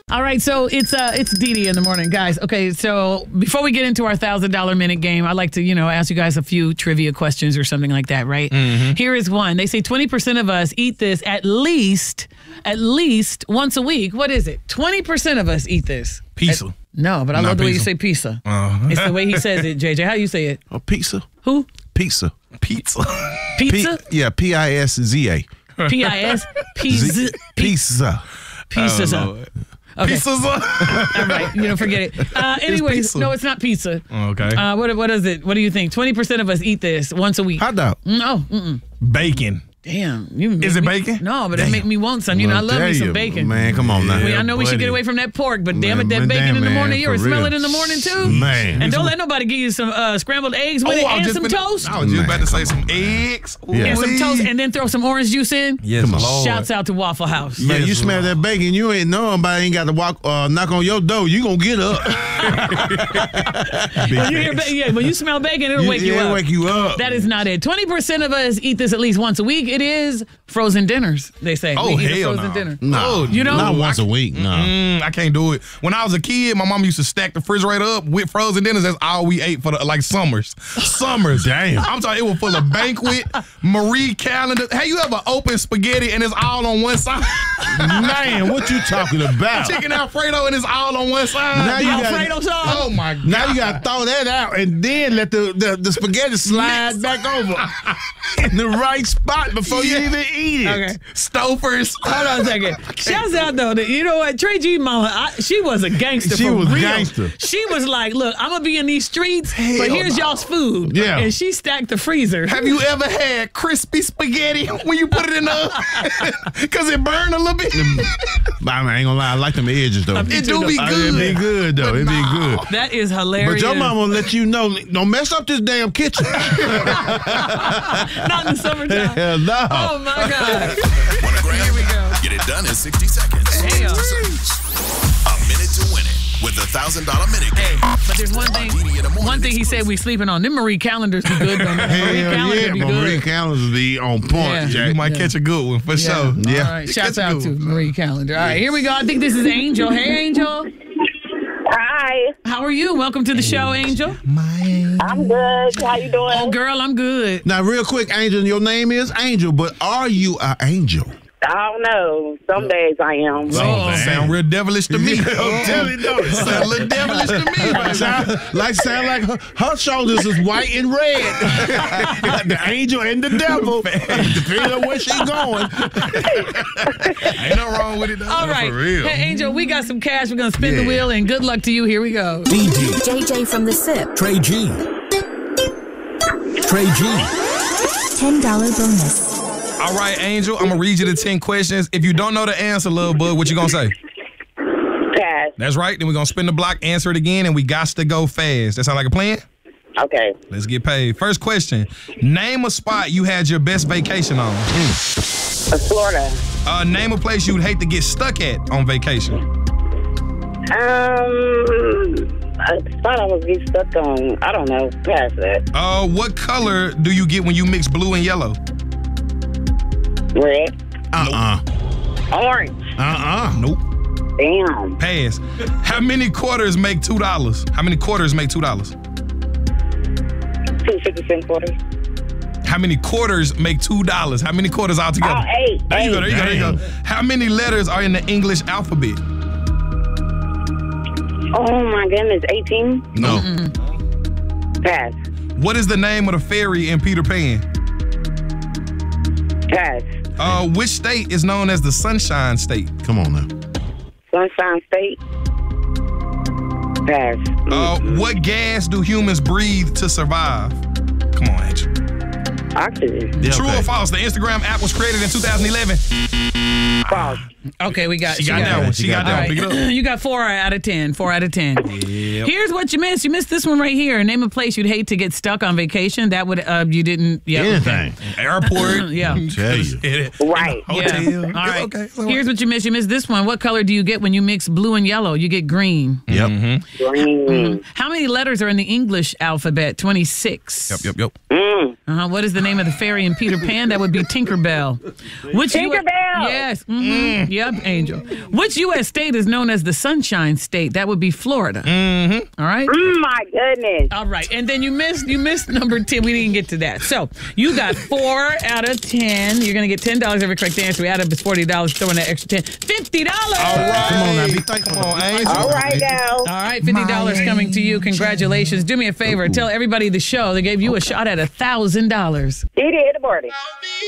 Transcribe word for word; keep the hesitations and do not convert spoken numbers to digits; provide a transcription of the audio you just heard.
All right, so it's uh it's Dee Dee in the morning, guys. Okay, so before we get into our thousand dollar minute game, I'd like to you know ask you guys a few trivia questions or something like that, right? Mm-hmm. Here is one. They say twenty percent of us eat this at least at least once a week. What is it? Twenty percent of us eat this. Pizza. At, no, but I Not love the way you pizza. say pizza. Uh. It's the way he says it, J J. How you say it? A pizza. Who? Pizza. Pizza. Pizza. P- yeah, P I S Z A. P I S Pizza. Z- Pizza. Pizza. Oh, Lord. Okay. Pizza's All right, you know, forget it. Uh, anyways, pizza. no, it's not pizza. Okay. Uh, what what is it? What do you think? Twenty percent of us eat this once a week. Hot dog. No, mm-mm. Bacon. Damn. You make Is it me- bacon? No, but it make me want some. You know, I Well, love me tell some you, bacon. Man, come on now. I, mean, I know we should buddy. get away from that pork, but damn it, Man, that bacon damn, in the man, morning, you for ever smell real. it in the morning too? Man. And don't let nobody give you some uh, scrambled eggs with it I was and just some finna- toast. I was just Man, about to say some eggs. Yeah. And some Ooh-wee. toast, and then throw some orange juice in. Yes, Come on. Lord. Shouts out to Waffle House. Man, Yes, you smell Lord. that bacon, you ain't nobody ain't got to walk uh, knock on your door. You gonna get up. When you hear ba- yeah, when you smell bacon, it'll wake you it'll up. wake you up. That is not it. twenty percent of us eat this at least once a week. It is frozen dinners, they say. Oh, we eat a hell frozen no. dinner. No, You don't? not once a week. No. Mm, I can't do it. When I was a kid, my mom used to stack the refrigerator up with frozen dinners. That's all we ate for the, like summers. Summers. Damn. I'm talking, it was full of banquet, Marie Calendar. Have you ever opened spaghetti and it's all on one side? Man, what you talking about? Chicken Alfredo and it's all on one side. Now you gotta- Alfredo sauce. Oh my God. Now you gotta throw that out and then let the, the, the spaghetti slide back over in the right spot before you Yeah. even eat it. Okay. Stofers. Hold on a second. Shouts out though. That, you know what? Trey G mama, I, she was a gangster. She for was real. gangster. She was like, look, I'm gonna be in these streets, but Hell here's no. y'all's food. Yeah. And she stacked the freezer. Have you ever had crispy spaghetti when you put it in the oven? Because it burned a little bit. I ain't gonna lie, I like them edges though. It do be Uh, good. It be good though. It be good. That is hilarious. But your mama will let you know, don't mess up this damn kitchen. Not in the summertime. Hell no. Oh my God. Here we go. Get it done in sixty seconds. Damn. A minute to win it with the thousand dollar minute Hey, game. but there's one thing. Dee Dee in the morning One thing he said we sleeping on. Them Marie calendars be good though. Them Marie Hell calendar yeah, be Marie good. calendars be on point, Yeah. You Jack. might catch a good one for sure. Yeah. All right. Shouts That's a out good to one. Marie Calendar. All right, here we go. I think this is Angel. Hey, Angel. Hi, How are you? Welcome to the show, Angel. I'm good. How you doing? Oh, girl, I'm good. Now, real quick, Angel, your name is Angel, but are you an angel? I don't know. Some days I am. Oh, Sound real devilish to me. I'm telling you, though. Sound a little devilish to me. Like, sound, like sound like her, her shoulders is white and red. The angel and the devil, depending on where she going. Ain't no wrong with it, though. All right. For real. Hey, Angel, we got some cash. We're going to spin the Yeah. wheel, and good luck to you. Here we go. D D, J J from the SIP. Trey G. Trey G. ten dollar bonus. All right, Angel, I'm going to read you the ten questions. If you don't know the answer, little bud, what you going to say? Pass. That's right. Then we're going to spin the block, answer it again, and we got to go fast. That sound like a plan? Okay. Let's get paid. First question. Name a spot you had your best vacation on. Uh, Florida. Uh, name a place you'd hate to get stuck at on vacation. Um, I thought I was getting stuck on. I don't know. Pass that. Uh, what color do you get when you mix blue and yellow? Red. Uh-uh. Orange. Uh-uh. Nope. Damn. Pass. How many quarters make two dollars? How many quarters make two dollars? Two fifty cent quarters. How many quarters make two dollars? How many quarters altogether? Oh, eight. There you go. eight. There you go. There you go. How many letters are in the English alphabet? Oh my goodness. eighteen. No. Pass. What is the name of the fairy in Peter Pan? Pass. Uh, which state is known as the Sunshine State? Come on now. Sunshine State. Pass. Uh, what gas do humans breathe to survive? Come on, Angel. Oxygen. Yeah, True okay. or false? The Instagram app was created in two thousand eleven. False. Okay, we got She got that one. She got that All one. Pick it right. up. You got four out of ten. Four out of ten. Yep. Here's what you missed. You missed this one right here. Name a place you'd hate to get stuck on vacation. That would uh you didn't. Yeah. Anything. Airport. Yeah. Tell you. Right. Hotel. Yeah. All It's right. okay. It's all right. Here's what you missed. You missed this one. What color do you get when you mix blue and yellow? You get green. Yep. Green. How many letters are in the English alphabet? twenty-six. Yep, yep, yep. Mm. Uh-huh. What is the name of the fairy in Peter Pan? That would be Tinkerbell. Which Tinkerbell. U- yes. Mm-hmm. Yep, Angel. Which U S state is known as the Sunshine State? That would be Florida. Mm-hmm. All right. Mm, my goodness. All right. And then you missed you missed number ten. We didn't get to that. So you got four out of ten. You're going to get ten dollars every correct answer. We add up is forty dollars. Throwing that extra ten. fifty dollars. All right. Come on now, be thankful. Come on, Angel. All right now. All right, fifty dollars coming to you. Congratulations. Do me a favor. Tell everybody the show. They gave you a shot at one thousand dollars. Dee Dee in the morning.